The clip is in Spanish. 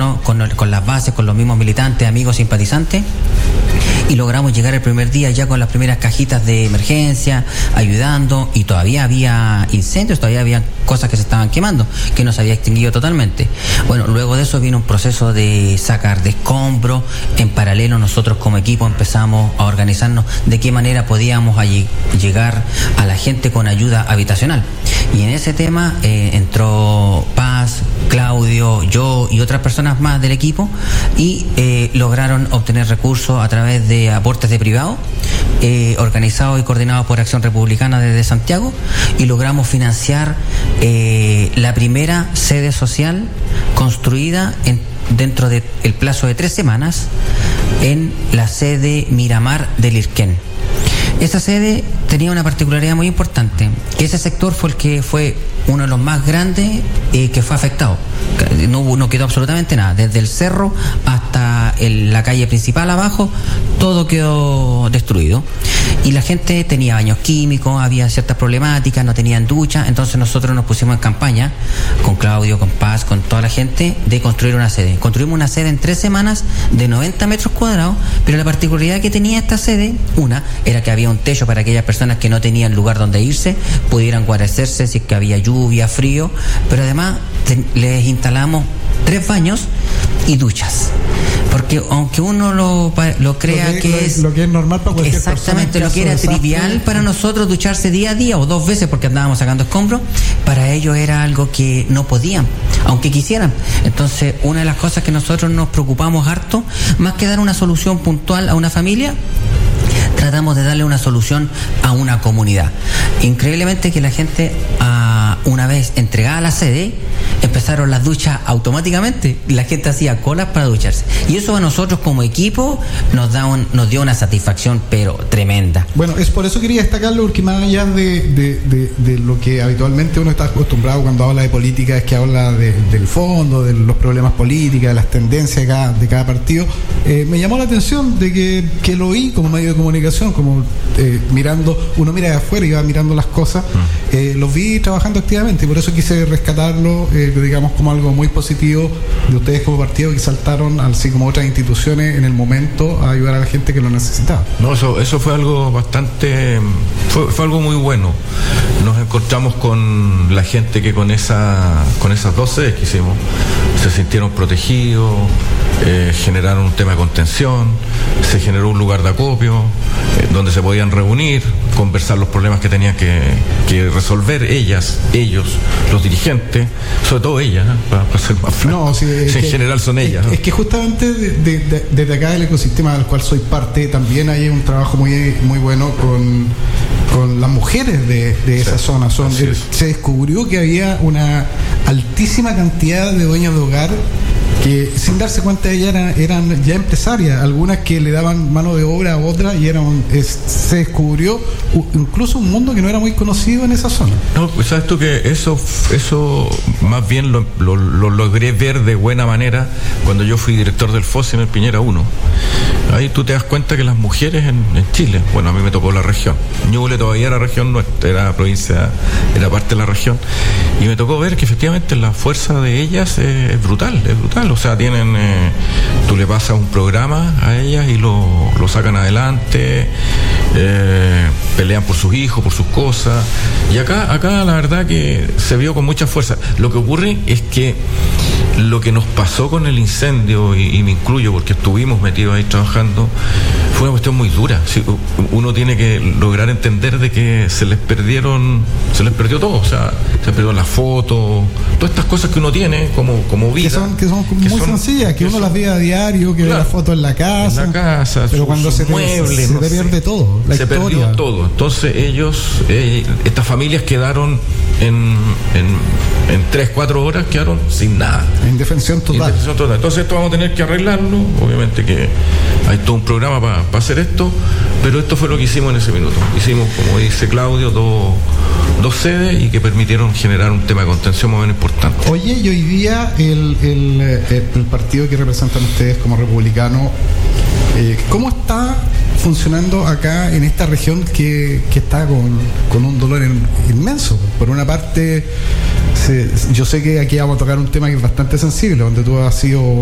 reuniéndonos con las bases, con los mismos militantes, amigos, simpatizantes, y logramos llegar el primer día ya con las primeras cajitas de emergencia, ayudando, y todavía había incendios, todavía había cosas que se estaban quemando, que no se había extinguido totalmente. Bueno, luego de eso vino un proceso de sacar de escombros. En paralelo nosotros como equipo empezamos a organizarnos de qué manera podíamos llegar a la gente con ayuda habitacional. Y en ese tema entró Paz, Claudio, yo y otras personas más del equipo, y lograron obtener recursos a través de aportes de privados, organizados y coordinados por Acción Republicana desde Santiago, y logramos financiar la primera sede social construida dentro del plazo de 3 semanas en la sede Miramar del Irquén. Esa sede tenía una particularidad muy importante, que ese sector fue el que fue uno de los más grandes que fue afectado. No quedó absolutamente nada, desde el cerro hasta la calle principal abajo, todo quedó destruido. Y la gente tenía baños químicos, había ciertas problemáticas, no tenían ducha. Entonces nosotros nos pusimos en campaña con Claudio, con Paz, con toda la gente, de construir una sede. Construimos una sede en 3 semanas de 90 metros cuadrados, pero la particularidad que tenía esta sede, una, era que había un techo para aquellas personas que no tenían lugar donde irse, pudieran guarecerse si es que había lluvia, frío, pero además les instalamos 3 baños y duchas. Porque aunque uno lo crea que es lo que es normal para cualquier persona, exactamente lo que era trivial para nosotros, ducharse día a día o 2 veces porque andábamos sacando escombros, para ellos era algo que no podían, aunque quisieran. Entonces, una de las cosas que nosotros nos preocupamos harto, más que dar una solución puntual a una familia, tratamos de darle una solución a una comunidad. Increíblemente que la gente, una vez entregada la sede, empezaron las duchas automáticamente. La gente hacía colas para ducharse. Y eso a nosotros como equipo nos dio una satisfacción, pero tremenda. Bueno, es por eso quería destacarlo, porque más allá de lo que habitualmente uno está acostumbrado cuando habla de política, es que habla del fondo, de los problemas políticos, de las tendencias de cada partido. Me llamó la atención de que lo vi como medio de comunicación, como uno mira de afuera y va mirando las cosas. Los vi trabajando activamente, y por eso quise rescatarlo, digamos, como algo muy positivo de ustedes como partido, que saltaron, así como otras instituciones, en el momento a ayudar a la gente que lo necesitaba. No, eso fue algo bastante, fue algo muy bueno. Nos encontramos con la gente que con esas 2 sedes que hicimos se sintieron protegidos, generaron un tema de contención, se generó un lugar de acopio donde se podían reunir, conversar los problemas que tenían que resolver ellos, los dirigentes, sobre todo ellas, para ser más franco. No, sí, en general son ellas. Es que justamente desde acá del ecosistema del cual soy parte, también hay un trabajo muy, muy bueno con las mujeres de esa zona. Se descubrió que había una altísima cantidad de dueños de hogar que sin darse cuenta ellas eran ya empresarias, algunas que le daban mano de obra a otras, y se descubrió incluso un mundo que no era muy conocido en esa zona. No, pues sabes tú que eso más bien lo logré ver de buena manera cuando yo fui director del FOSI en el Piñera 1. Ahí tú te das cuenta que las mujeres en Chile, bueno, a mí me tocó la región, Ñuble todavía era región nuestra, era provincia, era parte de la región, y me tocó ver que efectivamente la fuerza de ellas es brutal, o sea, tú le pasas un programa a ellas y lo sacan adelante, pelean por sus hijos, por sus cosas, y acá la verdad que se vio con mucha fuerza. Lo que ocurre es que lo que nos pasó con el incendio, y me incluyo porque estuvimos metidos ahí trabajando, fue una cuestión muy dura. Sí, uno tiene que lograr entender de que se les perdió todo, o sea, se perdió las fotos, todas estas cosas que uno tiene como vida. Que son muy sencillas, que uno las ve a diario, que ve las fotos en la casa, pero cuando se te pierde todo, se perdió todo. Entonces estas familias quedaron en 3-4 horas, quedaron sin nada. Indefensión total. Entonces esto vamos a tener que arreglarlo. Obviamente que hay todo un programa para hacer esto, pero esto fue lo que hicimos en ese minuto. Hicimos, como dice Claudio, dos sedes, y que permitieron generar un tema de contención muy importante. Oye, y hoy día el partido que representan ustedes como republicano, ¿cómo está funcionando acá en esta región que está con un dolor inmenso? Por una parte, yo sé que aquí vamos a tocar un tema que es bastante sensible, donde tú has sido